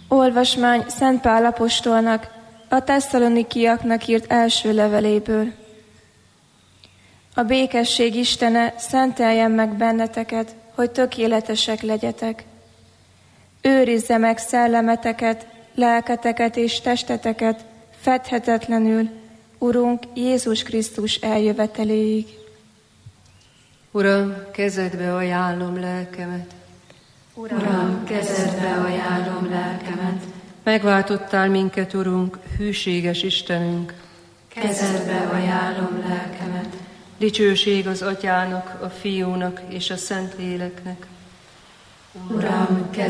Olvasmány Szent Pál apostolnak a Tesszalonikiaknak írt első leveléből. A békesség Istene szenteljen meg benneteket, hogy tökéletesek legyetek. Őrizze meg szellemeteket, lelketeket és testeteket fedhetetlenül Urunk Jézus Krisztus eljöveteléig. Uram, kezedbe ajánlom lelkemet. Uram, kezedbe ajánlom lelkemet. Megváltottál minket, Urunk, hűséges Istenünk. Kezedbe ajánlom lelkemet. Dicsőség az Atyának, a Fiúnak és a Szentléleknek. Uram,